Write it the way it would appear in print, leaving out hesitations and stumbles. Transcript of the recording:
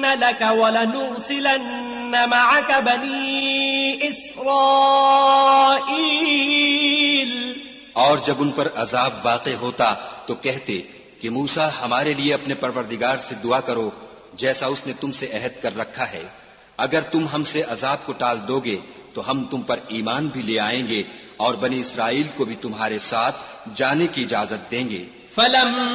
Luck वलनुरसिलन्न मअक बनी इस्राईल। और जब उन पर अजाब वाक़े होता तो कहते कि मूसा हमारे लिए अपने परवरदिगार से दुआ करो जैसा उसने तुमसे अहद कर रखा है। अगर तुम हमसे अजाब को टाल दोगे तो हम तुम पर ईमान भी ले आएंगे और बनी इस्राइल को भी तुम्हारे साथ जाने की इजाजत देंगे।